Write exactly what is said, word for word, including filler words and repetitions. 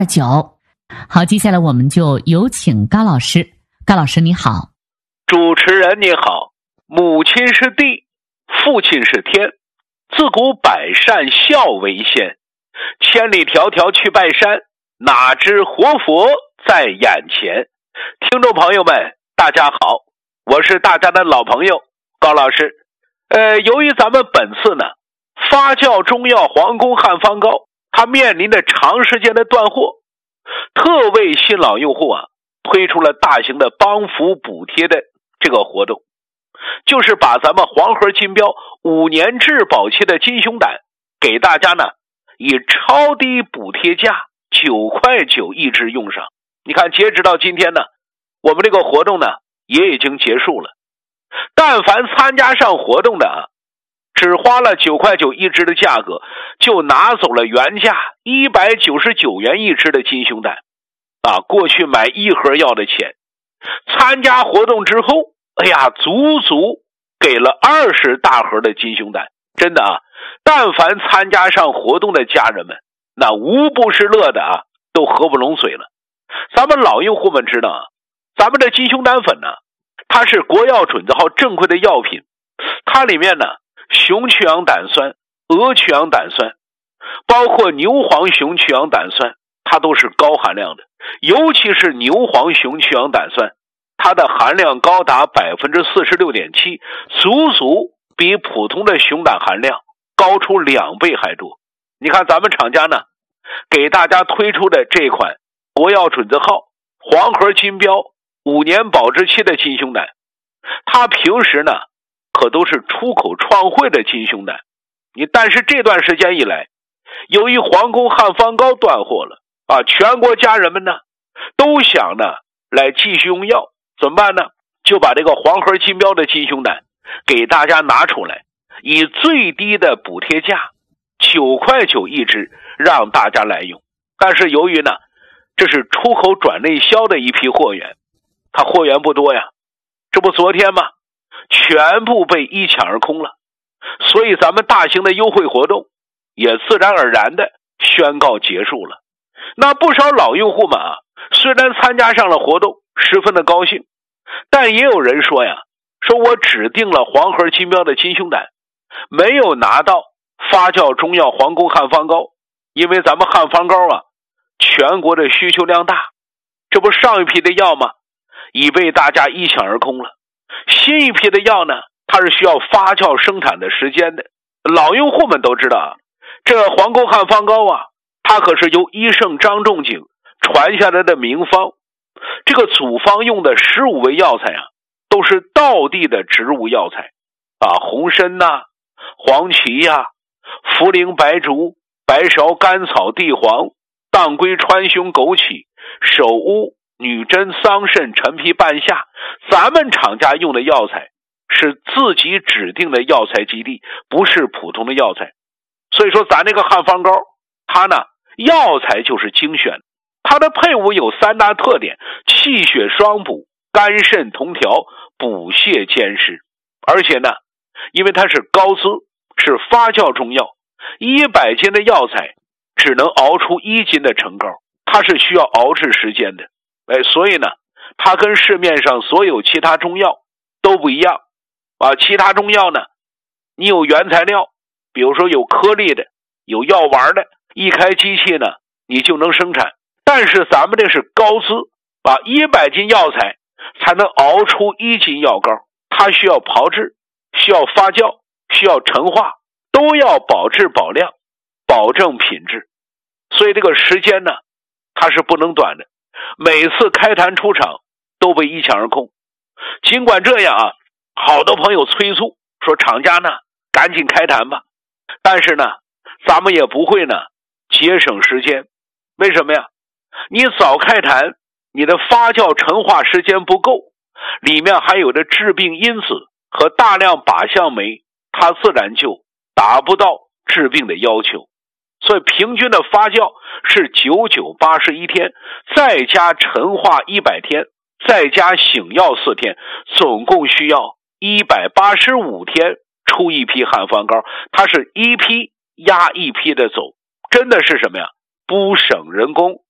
九。好，接下来我们就有请高老师。高老师你好。 主持人你好。母亲是地，父亲是天，自古百善孝为先，千里迢迢去拜山，哪知活佛在眼前。听众朋友们大家好，我是大家的老朋友高老师。呃，由于咱们本次呢发酵中药皇宫汉方膏它面临着长时间的断货，特为新老用户啊推出了大型的帮扶补贴的这个活动，就是把咱们黄河金标五年质保期的金熊胆给大家呢以超低补贴价九块九一支用上。你看截止到今天呢，我们这个活动呢也已经结束了。但凡参加上活动的啊，只花了九块九一支的价格，就拿走了原价一百九十九元一支的金熊胆啊，过去买一盒药的钱。参加活动之后，哎呀，足足给了二十大盒的金熊胆。真的啊，但凡参加上活动的家人们，那无不是乐的啊，都合不拢嘴了。咱们老用户们知道啊，咱们的金熊胆粉呢，它是国药准字号正规的药品，它里面呢雄去氧胆酸、鹅去氧胆酸，包括牛黄雄去氧胆酸，它都是高含量的。尤其是牛黄雄去氧胆酸，它的含量高达 百分之四十六点七， 足足比普通的熊胆含量高出两倍还多。你看咱们厂家呢给大家推出的这款国药准字号黄河金标五年保质期的金熊胆，它平时呢可都是出口创汇的金熊胆。你但是这段时间以来，由于皇宫汉方膏断货了啊，全国家人们呢都想呢来继续用药，怎么办呢？就把这个黄河金标的金熊胆给大家拿出来，以最低的补贴价九块九一支让大家来用。但是由于呢这是出口转内销的一批货源，它货源不多呀，这不昨天吗全部被一抢而空了，所以咱们大型的优惠活动也自然而然的宣告结束了。那不少老用户们啊，虽然参加上了活动十分的高兴，但也有人说呀，说我只订了黄河金标的金熊胆，没有拿到发酵中药皇宫汉方膏。因为咱们汉方膏啊全国的需求量大，这不上一批的药吗已被大家一抢而空了，新一批的药呢它是需要发酵生产的时间的。老用户们都知道啊，这个皇宫汉方膏啊，它可是由医圣张仲景传下来的名方，这个组方用的十五味药材啊都是道地的植物药材啊，红参呐、啊、黄芪呀、啊、茯苓、白术、白芍、甘草、地黄、当归、川芎、枸杞、首乌、女贞、桑葚、陈皮、半夏。咱们厂家用的药材是自己指定的药材基地，不是普通的药材。所以说咱这个汉方膏它呢药材就是精选，它的配伍有三大特点：气血双补、肝肾同调、补泻兼施。而且呢因为它是高滋，是发酵中药，一百斤的药材只能熬出一斤的成膏，它是需要熬制时间的。哎，所以呢它跟市面上所有其他中药都不一样啊。其他中药呢你有原材料，比如说有颗粒的，有药丸的，一开机器呢你就能生产。但是咱们这是高滋啊，一百斤药材才能熬出一斤药膏，它需要炮制，需要发酵，需要陈化，都要保质保量，保证品质。所以这个时间呢它是不能短的，每次开坛出场都被一抢而空。尽管这样啊，好多朋友催促说厂家呢赶紧开坛吧，但是呢咱们也不会呢节省时间。为什么呀？你早开坛，你的发酵陈化时间不够，里面还有着致病因子和大量靶向酶，它自然就达不到治病的要求。所以平均的发酵是九九八十一天，再加陈化一百天，再加醒药四天，总共需要一百八十五天出一批汉方膏。它是一批压一批的走，真的是什么呀？不省人工，